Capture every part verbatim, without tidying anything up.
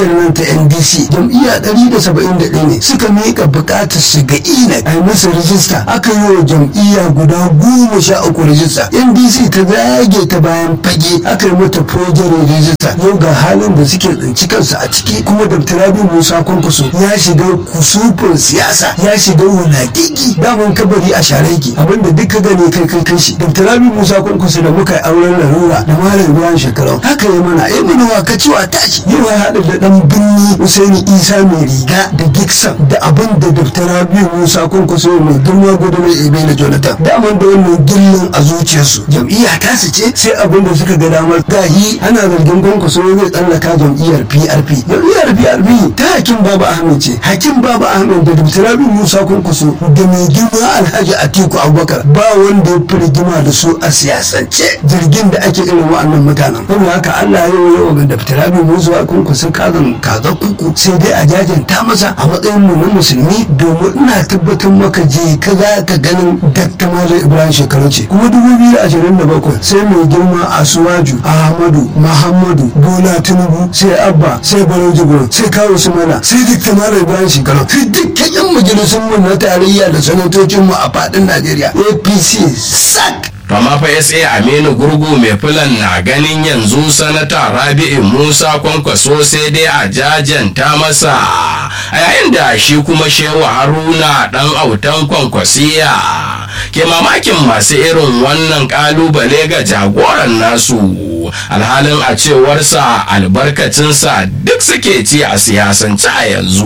nan ta N D C jam'iyya ɗari da saba'in da ɗaya ne suka miƙa buƙatar su ga I N E C a yi musu rijista, aka yi wa jam'iyya guda goma sha uku rijista. N D C ta zage ta bayan fage aka yi mata fojere rijista. Yau ga halin da suke tsinci kansu a ciki, kuma Dr. Rabi Musa Kwankwaso ya shiga kusufin siyasa, ya shiga wulaƙiƙi, daman kabari a share ki abinda duka gani kai kai kai shi. Dr. Rabi Musa Kwankwaso da muka yi auren larura da Malam Ibrahim Shekarau haka yi mana yi mana waka cewa tashi. Yau ya haɗa da ɗan binni Usaini Isa mai riga da Gibson da abin da Dr. Rabi Musa Kwankwaso mai girma gudunar Ebele Jonathan daman da wannan gillin a zuciyarsu. Jam'iyya ta su ce sai abin da suka ga damar gahi ana zargin Kwankwaso zai tsallaka jam'iyyar P R P. Jam'iyyar P R P ta Hakim Baba Ahmed ce. Hakim Baba Ahmed da Dr. Rabi Musa Kwankwaso da mai girma Alhaji Atiku Abubakar ba wanda ya fi rigima da su a siyasance jirgin da ake irin wa'annan mutanen. Saboda haka Allah ya yi wa ga Dr. Rabi Musa Kwankwaso kazan kaza kuku sai dai a jajanta masa a matsayin mu na musulmi, domin ina tabbatar maka je ka za ka ganin Dr. Malam Ibrahim Shekarau ce. Kuma dubu biyu da ashirin da bakwai sai mai girma Asuwaju Ahmadu Muhammadu Bola Tinubu sai Abba sai Barau Jibrin sai Kawo Sumana sai Dr. Malam Ibrahim Shekarau sai dukkan yan majalisun mu na tarayya da sanatocin mu a faɗin Najeriya A P C sak. To amma fa S A Aminu Gurgu mai filan na ganin yanzu sanata Rabi'u Musa Kwankwaso sai dai a jajanta masa, a yayin da shi kuma Shehu Haruna dan autan Kwankwasiya ke mamakin masu irin wannan kalubale ga jagoran nasu, alhalin a cewarsa albarkacinsa duk suke ci a siyasance a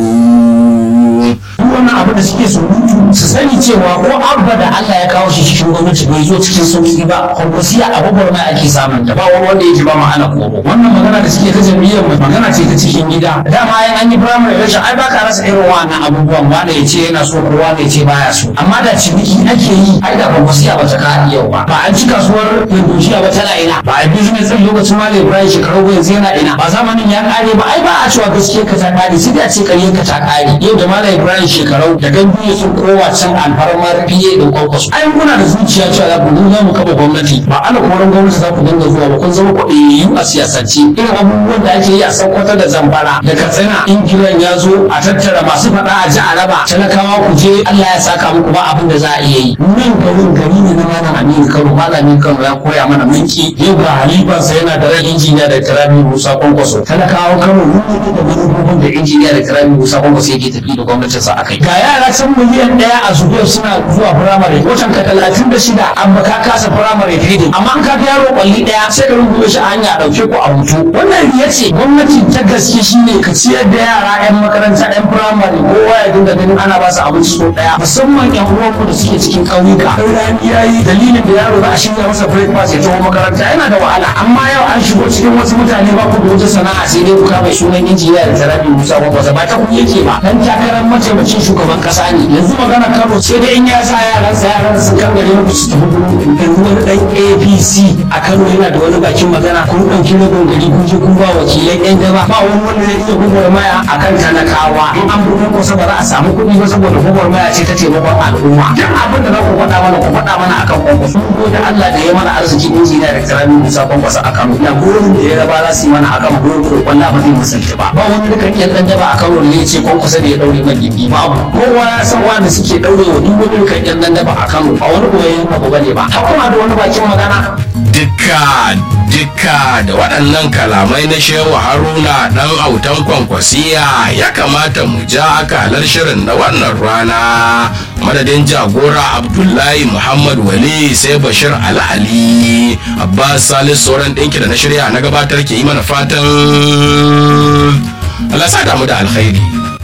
yanzu. Wannan abu da suke surutu su sani cewa ko abba da Allah ya kawo shi cikin gwamnati bai zo cikin sauki ba. Kwankwasiya a gwagwar mai ake samun ta ba wanda ya ji ba ma'ana koro. Wannan magana da suke ta jam'iyyar magana ce ta cikin gida. Dama yan an yi primary election ai baka rasa irin wannan abubuwan, wanda ya ce yana so kowa ne ce baya so. Amma da ciniki ake yi ai da Kwankwasiya ba ta kawo yau ba. Ba an ci kasuwar Indonesia ba tana ina. Ba a business din lokacin Malam Ibrahim Shekarau ba yanzu yana ina. Ba zamanin ya kare ba ai ba a cewa gaskiya ka ta kare sai da ce ƙaryar ka ta kare. Yau da Malam Ibrahim Shekarau da gandu sun kowa can alfarmar fiye da Kwankwaso. Ai muna da zuciya cewa za ku nuna mu kafa gwamnati, ba ana koran gwamnati za ku dinga zuwa ba, kun zama kuɗi a siyasance. Irin abubuwan da ake yi a Sokoto da Zamfara da Katsina in kiran ya zo a tattara masu faɗa a ji a raba talakawa ku je Allah ya saka muku ba abin da za a iya yi. Nan garin gari ne na Malam Aminu Kano, Malam Aminu Kano ya koya mana mulki. Yau ga halifansa yana da ran injiniya da Rabi Musa Kwankwaso. Talakawa Kano mun da manufofin da injiniya da Rabi Musa Kwankwaso yake tafi da gwamnatinsa a kai. Ga yara can miliyan ɗaya a zuwa suna zuwa firamare, watan ka talatin da shida amma ka kasa firamare feeding, amma an ka yaro kwalli ɗaya sai ka rubuta shi a hanya ɗauke ku a hutu. Wannan riya ce. Gwamnati ta gaske shine ka ciyar da yara 'yan makaranta 'yan firamare kowa ya dinga ganin ana ba su abinci so ɗaya, musamman 'yan uwanku da suke cikin ƙauyuka. Rani yayi dalilin da yaro za a shirya masa breakfast ya taho makaranta yana da wahala, amma yau an shigo cikin wasu mutane ba ku da wata sana'a sai dai ku kama sunan injiniya da Rabi Musa Kwankwaso, ba ta ku yake ba. Dan takarar mataimakin shugaban kasa ne yanzu magana Kano sai dai in ya sa yaransa yaran su kan gare ku su tafi gurin wani dan A P C a Kano yana da wani bakin magana, kun dauki rabon gari kun je kun ba wakilan yan gaba, ba wani wanda zai iya gwagwarmaya akan talakawa. In an buɗe ko ba za a samu kuɗi ba saboda gwagwarmaya ce ta taimakon al'umma. Duk abin da za ku faɗa mana ku faɗa mana akan Kwankwaso. Mun gode Allah da ya mana arziki injiniya da Rabi Musa Kwankwaso a Kano. Ya gurin da ya raba za su yi mana akan gurin da wallahi ba zai musalta ba. Ba wani dukan yan dan daba a Kano ne ya ce Kwankwaso da ya daure man gindi babu. Kowa ya san wanda suke daure wa duk wani dukan yan dan daba a Kano a wani koyon abu bane ba. Hakuma da wani bakin magana. Dukka dukka da waɗannan kalamai na Shehu Haruna ɗan autan Kwankwasiya ya kamata mu ja akalar shirin na wannan rana. Madadin jagora Abdullahi Muhammad Wali sai Bashir Ali Abbas Salisu sauran ɗinki da na shirya na gabatar ke yi mana fatan Allah sa damu da alkhairi.